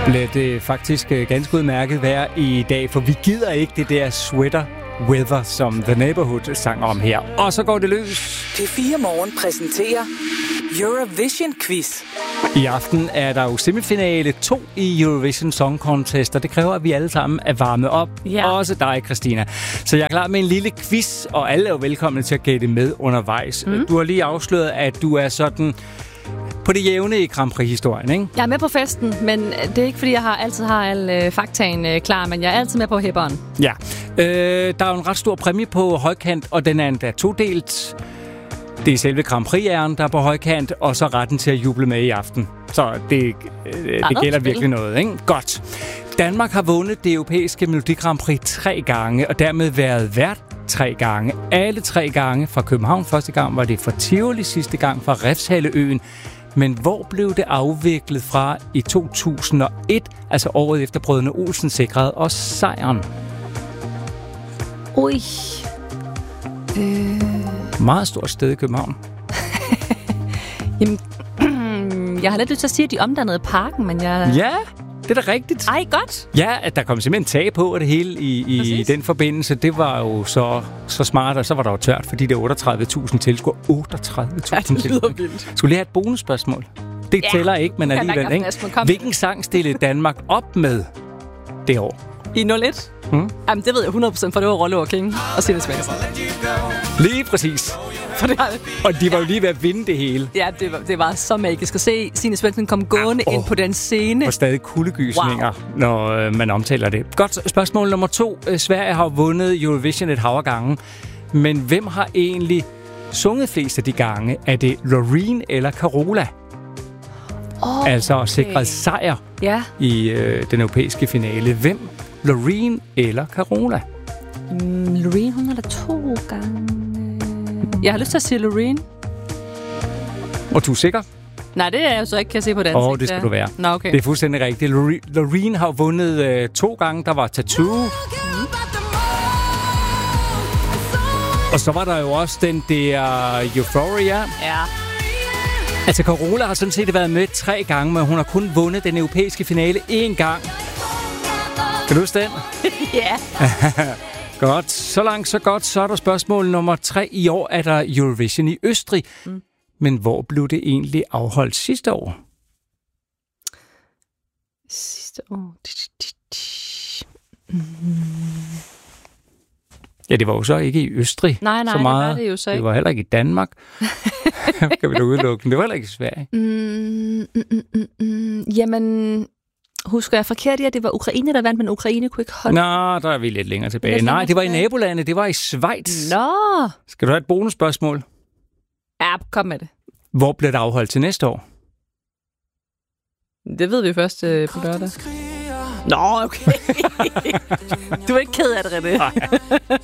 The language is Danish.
Blev det faktisk ganske udmærket vejr i dag, for vi gider ikke det der sweater weather, som The Neighborhood sang om her. Og så går det løs. P4 Morgen præsenterer Eurovision Quiz. I aften er der jo semifinale 2 i Eurovision Song Contest, og det kræver, at vi alle sammen er varmet op. Ja. Også dig, Christina. Så jeg er klar med en lille quiz, og alle er jo velkomne til at gætte med undervejs. Du har lige afsløret, at du er sådan på det jævne i Grand Prix-historien, ikke? Jeg er med på festen, men det er ikke, fordi jeg altid har alle faktaen klar, men jeg er altid med på hæpperen. Ja. Der er jo en ret stor præmie på højkant, og den er endda todelt. Det er selve Grand Prix-æren, der er på højkant, og så retten til at juble med i aften. Så det gælder virkelig noget, ikke? Godt. Danmark har vundet det europæiske Melodi Grand Prix 3 gange, og dermed været vært 3 gange. Alle 3 gange fra København. Første gang var det fra Tivoli, sidste gang fra Refshaleøen. Men hvor blev det afviklet fra i 2001, altså året efter Brødrene Olsen sikrede os sejren? Ui. Meget stort sted i København. Jamen, jeg har lidt lyst til at sige, at de omdannede parken, men jeg... Ja, det er da rigtigt. Ej, godt. Ja, at der kom simpelthen tag på, og det hele i den forbindelse, det var jo så smart, og så var der jo tørt, fordi det er 38.000 tilskuere. 38.000 tilskuere. Skulle lige have et bonusspørgsmål? Det tæller ikke, men alligevel, ikke? Hvilken sang stillede Danmark op med det år? I 01? Jamen, det ved jeg 100%, for det var Rolle over King og Signe Svendsen. Lige præcis. For det og de var jo lige ved at vinde det hele. Ja, det var så magisk at se Signe Svendsen komme gående ind på den scene. Og stadig kuldegysninger, når man omtaler det. Godt, spørgsmål nummer 2. Sverige har vundet Eurovision et hav af gange. Men hvem har egentlig sunget flest af de gange? Er det Loreen eller Carola? Altså sikret sejr i den europæiske finale. Hvem? Loreen eller Carola? Loreen, hun har da 2 gange. Jeg har lyst til at sige Loreen. Og du er sikker? Nej, det er jeg så ikke, kan jeg se på den. Det skal du være. Nå, okay. Det er fuldstændig rigtigt. Loreen har vundet 2 gange. Der var Tattoo. Og så var der jo også den der Euphoria. Ja. Altså, Carola har sådan set været med 3 gange, men hun har kun vundet den europæiske finale 1 gang. Kan du huske den? Ja. Godt. Så langt, så godt. Så er der spørgsmål nummer 3. I år er der Eurovision i Østrig. Men hvor blev det egentlig afholdt sidste år? Sidste år? Ja, det var jo så ikke i Østrig. Nej, så meget. Det var det jo så ikke. Det var heller ikke i Danmark. Kan vi da udelukke. Det var heller ikke i Sverige. Jamen, husker jeg forkert i, at det var Ukraine, der vandt, men Ukraine kunne ikke holde... Nå, der er vi lidt længere tilbage. Nej, det var i nabolandet. Det var i Schweiz. Nå! Skal du have et bonusspørgsmål? Ja, kom med det. Hvor bliver det afholdt til næste år? Det ved vi først på lørdag. Nå, okay. Du er ikke ked af det, René.